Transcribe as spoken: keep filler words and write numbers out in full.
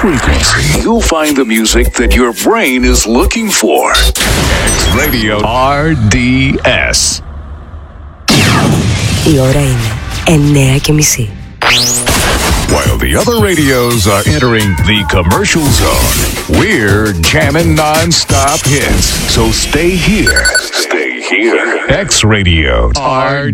frequency, you'll find the music that your brain is looking for. X Radio R D S. Η ώρα είναι εννιά και μισή. While the other radios are entering the commercial zone, we're jamming non-stop hits. So stay here. Stay here. X Radio R D S.